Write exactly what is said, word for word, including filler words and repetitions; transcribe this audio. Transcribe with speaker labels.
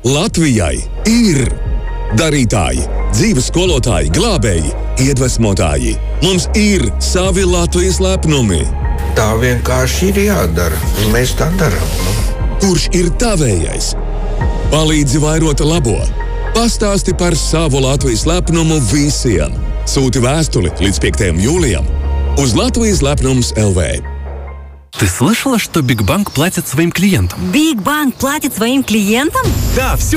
Speaker 1: Latvijai ir darītāji, dzīves skolotāji, glābēji, iedvesmotāji. Mums ir savi Latvijas lepnumi.
Speaker 2: Tā vienkārši ir jādara, un mēs tā darām.
Speaker 1: Kurš ir tavējais? Palīdzi vairot labo. Pastāsti par savu Latvijas lepnumu visiem. Sūti vēstuli līdz piektajam jūlijam uz Latvijas lepnums точка эл ви.
Speaker 3: Ты слышала, что Бигбанк платит своим клиентам?
Speaker 4: Бигбанк платит своим клиентам?
Speaker 3: Да, все